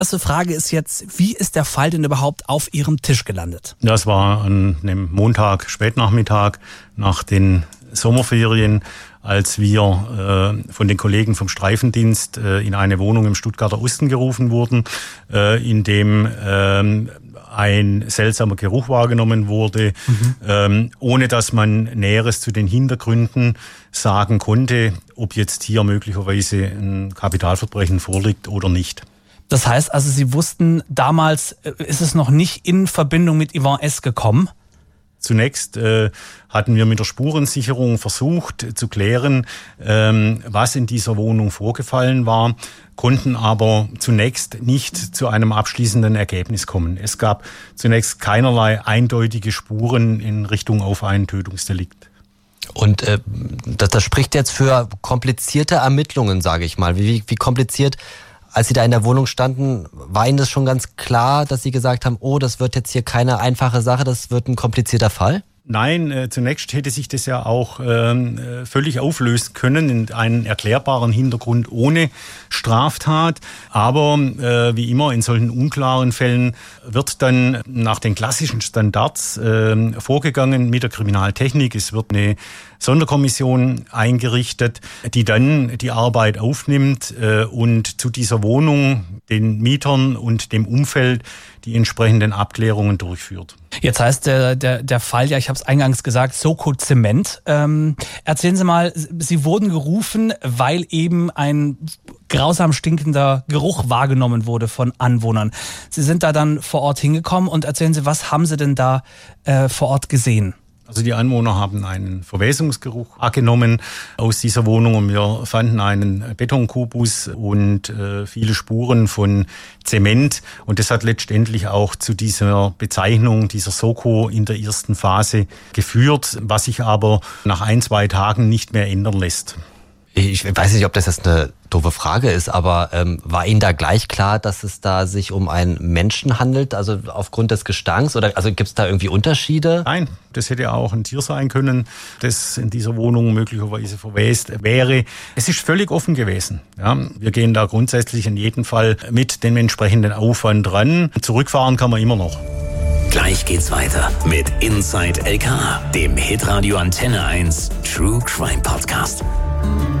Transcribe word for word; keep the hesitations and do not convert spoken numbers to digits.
erste Frage ist jetzt, wie ist der Fall denn überhaupt auf Ihrem Tisch gelandet? Das war an einem Montag, Spätnachmittag nach den Sommerferien, als wir äh, von den Kollegen vom Streifendienst äh, in eine Wohnung im Stuttgarter Osten gerufen wurden, äh, in dem äh, ein seltsamer Geruch wahrgenommen wurde, mhm. ähm, ohne dass man Näheres zu den Hintergründen sagen konnte, ob jetzt hier möglicherweise ein Kapitalverbrechen vorliegt oder nicht. Das heißt also, Sie wussten, damals ist es noch nicht in Verbindung mit Yvonne S. gekommen? Zunächst äh, hatten wir mit der Spurensicherung versucht zu klären, ähm, was in dieser Wohnung vorgefallen war, konnten aber zunächst nicht zu einem abschließenden Ergebnis kommen. Es gab zunächst keinerlei eindeutige Spuren in Richtung auf ein Tötungsdelikt. Und äh, das, das spricht jetzt für komplizierte Ermittlungen, sage ich mal. Wie, wie kompliziert, als Sie da in der Wohnung standen, war Ihnen das schon ganz klar, dass Sie gesagt haben, oh, das wird jetzt hier keine einfache Sache, das wird ein komplizierter Fall? Nein, äh, zunächst hätte sich das ja auch äh, völlig auflösen können in einen erklärbaren Hintergrund ohne Straftat. Aber äh, wie immer in solchen unklaren Fällen wird dann nach den klassischen Standards äh, vorgegangen mit der Kriminaltechnik. Es wird eine Sonderkommission eingerichtet, die dann die Arbeit aufnimmt äh, und zu dieser Wohnung, den Mietern und dem Umfeld die entsprechenden Abklärungen durchführt. Jetzt heißt der, der, der Fall, ja, ich habe es eingangs gesagt, Soko Zement. Ähm, erzählen Sie mal, Sie wurden gerufen, weil eben ein grausam stinkender Geruch wahrgenommen wurde von Anwohnern. Sie sind da dann vor Ort hingekommen und erzählen Sie, was haben Sie denn da äh, vor Ort gesehen? Also die Anwohner haben einen Verwesungsgeruch wahrgenommen aus dieser Wohnung und wir fanden einen Betonkubus und äh, viele Spuren von Zement und das hat letztendlich auch zu dieser Bezeichnung dieser Soko in der ersten Phase geführt, was sich aber nach ein, zwei Tagen nicht mehr ändern lässt. Ich weiß nicht, ob das jetzt eine doofe Frage ist, aber ähm, war Ihnen da gleich klar, dass es da sich um einen Menschen handelt, also aufgrund des Gestanks? Oder also gibt es da irgendwie Unterschiede? Nein, das hätte auch ein Tier sein können, das in dieser Wohnung möglicherweise verwest wäre. Es ist völlig offen gewesen. Ja, wir gehen da grundsätzlich in jedem Fall mit dem entsprechenden Aufwand ran. Zurückfahren kann man immer noch. Gleich geht's weiter mit Inside L K A, dem Hitradio Antenne eins True Crime Podcast.